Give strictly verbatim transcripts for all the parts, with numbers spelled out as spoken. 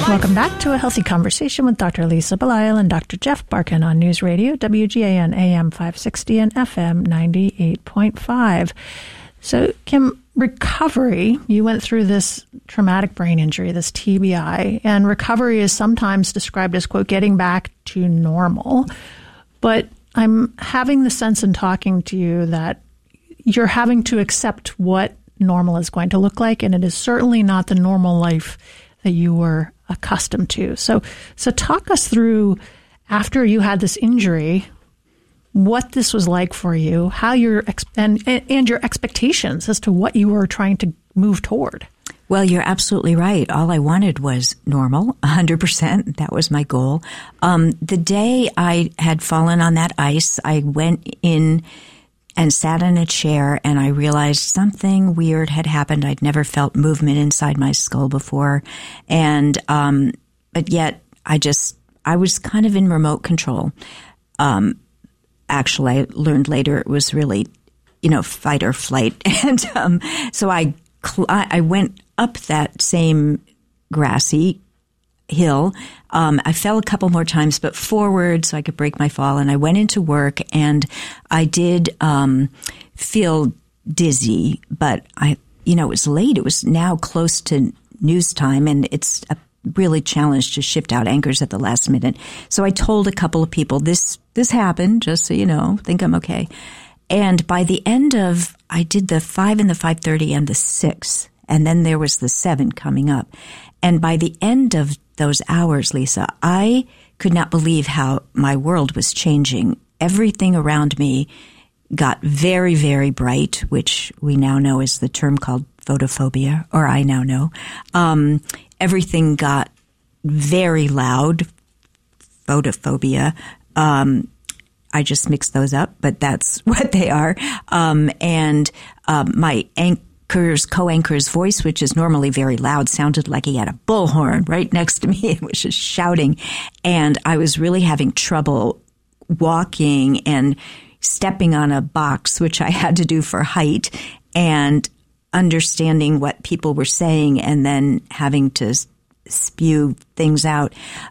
Welcome back to A Healthy Conversation with Doctor Lisa Belisle and Doctor Jeff Barkan on News Radio, W G A N A M five sixty and F M ninety-eight point five. So, Kim, recovery, you went through this traumatic brain injury, this T B I, and recovery is sometimes described as, quote, getting back to normal. But I'm having the sense in talking to you that you're having to accept what normal is going to look like, and it is certainly not the normal life that you were accustomed to. So, so talk us through, after you had this injury, what this was like for you, how your ex- and and your expectations as to what you were trying to move toward. Well, you're absolutely right. All I wanted was normal, one hundred percent. That was my goal. Um, the day I had fallen on that ice, I went in and sat in a chair, and I realized something weird had happened. I'd never felt movement inside my skull before. And, um, but yet I just, I was kind of in remote control. Um, actually, I learned later it was really, you know, fight or flight. And, um, so I, cl- I went up that same grassy hill. Um, I fell a couple more times, but forward so I could break my fall. And I went into work, and I did um, feel dizzy, but I, you know, it was late. It was now close to news time, and it's a really challenge to shift out anchors at the last minute. So I told a couple of people, this, this happened, just so you know, think I'm okay. And by the end of, I did the five and the five thirty and the six, and then there was the seven coming up. And by the end of those hours, Lisa, I could not believe how my world was changing. Everything around me got very, very bright, which we now know is the term called photophobia, or I now know. Um, everything got very loud, photophobia. Um, I just mixed those up, but that's what they are. Um, and um, my anchor's, co-anchor's voice, which is normally very loud, sounded like he had a bullhorn right next to me. It was just shouting. And I was really having trouble walking and stepping on a box, which I had to do for height, and understanding what people were saying and then having to spew things out.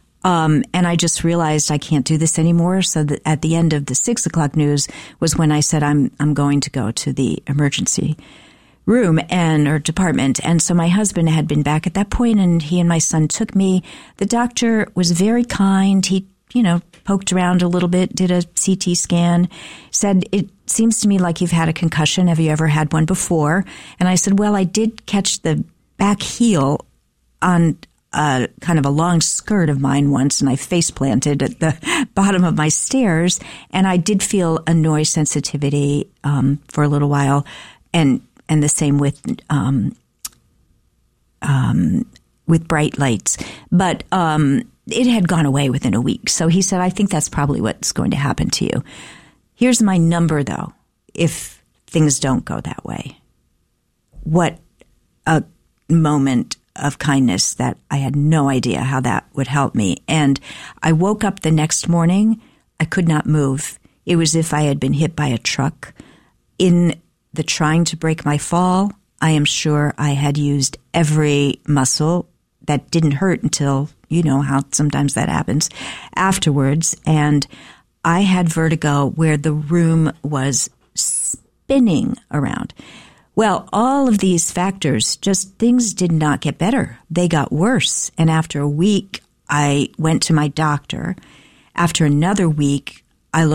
Um, and I just realized I can't do this anymore. So that at the end of the six o'clock news was when I said, I'm, I'm going to go to the emergency room and, or department. And so my husband had been back at that point, and he and my son took me. The doctor was very kind. He, you know, poked around a little bit, did a C T scan, said, it seems to me like you've had a concussion. Have you ever had one before? And I said, well, I did catch the back heel on Uh, kind of a long skirt of mine once, and I face planted at the bottom of my stairs, and I did feel a noise sensitivity um, for a little while, and and the same with um, um, with bright lights, but um, it had gone away within a week. So he said, I think that's probably what's going to happen to you. Here's my number, though, if things don't go that way. What a moment of kindness that I had no idea how that would help me. And I woke up the next morning. I could not move. It was as if I had been hit by a truck. In the trying to break my fall, I am sure I had used every muscle. That didn't hurt until, you know how sometimes that happens, afterwards. And I had vertigo where the room was spinning around. Well, all of these factors, just things did not get better. They got worse. And after a week, I went to my doctor. After another week,